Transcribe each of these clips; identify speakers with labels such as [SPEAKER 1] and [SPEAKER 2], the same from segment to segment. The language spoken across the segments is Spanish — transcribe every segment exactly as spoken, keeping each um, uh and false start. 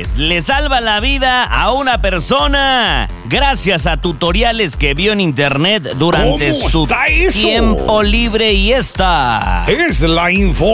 [SPEAKER 1] tutoriales. Le salva la vida a una persona gracias a tutoriales que vio en internet durante
[SPEAKER 2] ¿Cómo
[SPEAKER 1] su
[SPEAKER 2] está eso?
[SPEAKER 1] tiempo libre. Y esta
[SPEAKER 2] es la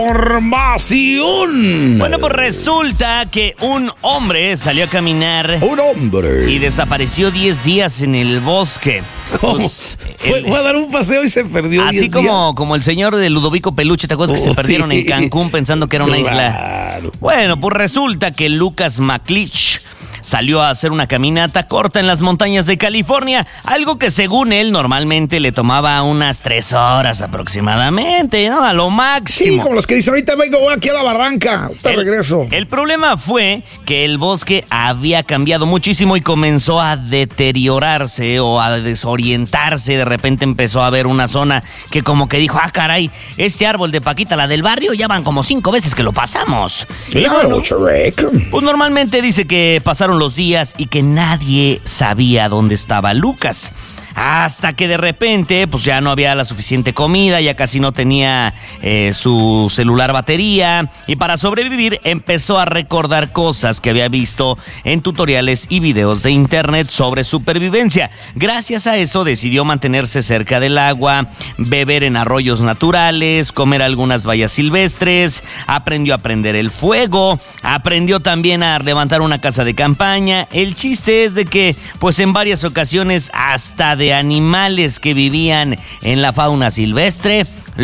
[SPEAKER 2] información.
[SPEAKER 1] Bueno, pues resulta que un hombre salió a caminar
[SPEAKER 2] Un hombre.
[SPEAKER 1] y desapareció diez días en el bosque. Pues,
[SPEAKER 2] fue,
[SPEAKER 1] el-
[SPEAKER 2] fue a dar un paseo y se perdió.
[SPEAKER 1] Así
[SPEAKER 2] diez
[SPEAKER 1] como,
[SPEAKER 2] días.
[SPEAKER 1] como el señor de Ludovico Peluche, ¿te acuerdas que
[SPEAKER 2] Oh,
[SPEAKER 1] se perdieron
[SPEAKER 2] sí.
[SPEAKER 1] en Cancún pensando que era una isla?
[SPEAKER 2] Claro.
[SPEAKER 1] Bueno, pues resulta que Lucas McLeish salió a hacer una caminata corta en las montañas de California, algo que según él normalmente le tomaba unas tres horas aproximadamente, ¿no? A lo
[SPEAKER 2] Sí,
[SPEAKER 1] máximo.
[SPEAKER 2] como los que dicen, ahorita vengo voy aquí a la barranca, te
[SPEAKER 1] El-
[SPEAKER 2] regreso.
[SPEAKER 1] El problema fue que el bosque había cambiado muchísimo y comenzó a deteriorarse o a desorientarse. De repente empezó a haber una zona que como que dijo, ah, caray, este árbol de Paquita, la del barrio, ya van como cinco veces que lo pasamos. Y
[SPEAKER 2] Claro,
[SPEAKER 1] bueno,
[SPEAKER 2] Shrek.
[SPEAKER 1] pues normalmente dice que pasaron los días y que nadie sabía dónde estaba Lucas. Hasta que de repente, pues ya no había la suficiente comida, ya casi no tenía eh, su celular batería. Y para sobrevivir empezó a recordar cosas que había visto en tutoriales y videos de internet sobre supervivencia. Gracias a eso decidió mantenerse cerca del agua, beber en arroyos naturales, comer algunas bayas silvestres, aprendió a prender el fuego, aprendió también a levantar una casa de campaña. El chiste es de que, pues en varias ocasiones, hasta de animales que vivían en la fauna silvestre,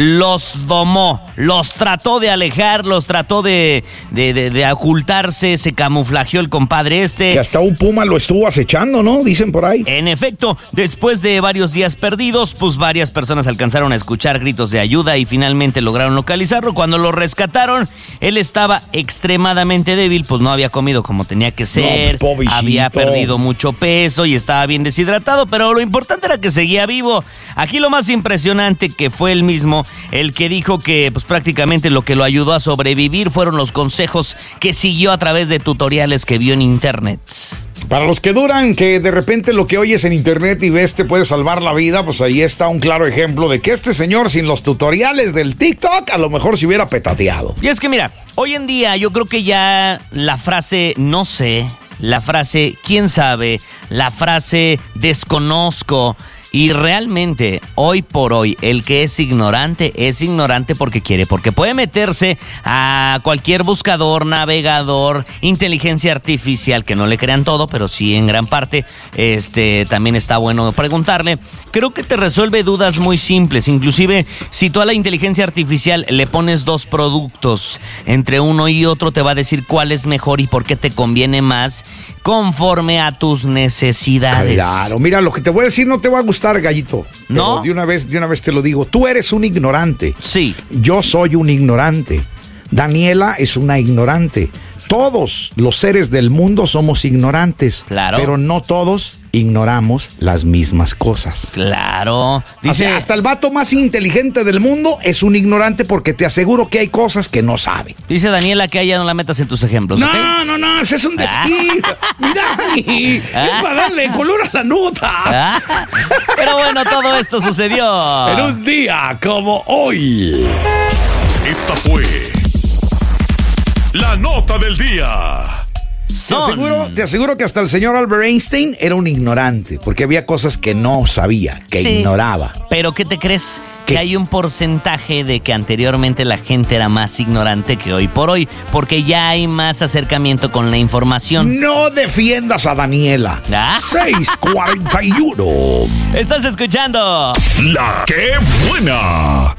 [SPEAKER 1] los domó, los trató de alejar, los trató de, de, de, de ocultarse, se camuflajeó el compadre este.
[SPEAKER 2] Que hasta un puma lo estuvo acechando, ¿no? Dicen por ahí.
[SPEAKER 1] En efecto, después de varios días perdidos, pues varias personas alcanzaron a escuchar gritos de ayuda y finalmente lograron localizarlo. Cuando lo rescataron, él estaba extremadamente débil, pues no había comido como tenía que ser,
[SPEAKER 2] pues, pobrecito.
[SPEAKER 1] había perdido mucho peso y estaba bien deshidratado, pero lo importante era que seguía vivo. Aquí lo más impresionante que fue él mismo, el que dijo que pues prácticamente lo que lo ayudó a sobrevivir fueron los consejos que siguió a través de tutoriales que vio en internet.
[SPEAKER 2] Para los que duran que de repente lo que oyes en internet y ves te puede salvar la vida, pues ahí está un claro ejemplo de que este señor sin los tutoriales del TikTok a lo mejor se hubiera petateado.
[SPEAKER 1] Y es que mira, hoy en día yo creo que ya la frase no sé, la frase quién sabe, la frase desconozco. Y realmente, hoy por hoy, el que es ignorante, es ignorante porque quiere, porque puede meterse a cualquier buscador, navegador, inteligencia artificial, que no le crean todo, pero sí en gran parte, este, también está bueno preguntarle. Creo que te resuelve dudas muy simples, inclusive si tú a la inteligencia artificial le pones dos productos, entre uno y otro te va a decir cuál es mejor y por qué te conviene más, conforme a tus necesidades.
[SPEAKER 2] Claro, mira, lo que te voy a decir no te va a gustar, gallito.
[SPEAKER 1] ¿No?
[SPEAKER 2] Pero de una vez, de una vez te lo digo. Tú eres un ignorante.
[SPEAKER 1] Sí.
[SPEAKER 2] Yo soy un ignorante. Daniela es una ignorante. Todos los seres del mundo somos ignorantes.
[SPEAKER 1] Claro.
[SPEAKER 2] Pero no todos ignoramos las mismas cosas.
[SPEAKER 1] Claro.
[SPEAKER 2] Dice, o sea, hasta el vato más inteligente del mundo es un ignorante porque te aseguro que hay cosas que no sabe.
[SPEAKER 1] Dice Daniela que ella no la metas en tus ejemplos.
[SPEAKER 2] No,
[SPEAKER 1] ¿ok?
[SPEAKER 2] no, no, ese es un decir. Mira, Dani,
[SPEAKER 1] Ah.
[SPEAKER 2] es para darle color a la nota.
[SPEAKER 1] Ah, Pero bueno, todo esto sucedió
[SPEAKER 2] En un día como hoy.
[SPEAKER 3] Esta fue la nota del día.
[SPEAKER 2] Te
[SPEAKER 1] Son-
[SPEAKER 2] aseguro, te aseguro que hasta el señor Albert Einstein era un ignorante, porque había cosas que no sabía, que
[SPEAKER 1] Sí.
[SPEAKER 2] ignoraba.
[SPEAKER 1] Pero ¿qué te crees?
[SPEAKER 2] ¿Qué?
[SPEAKER 1] Que hay un porcentaje de que anteriormente la gente era más ignorante que hoy por hoy, porque ya hay más acercamiento con la información.
[SPEAKER 2] No defiendas a Daniela.
[SPEAKER 1] Ah.
[SPEAKER 2] seis cuarenta y uno.
[SPEAKER 1] ¿Estás escuchando?
[SPEAKER 3] La que buena.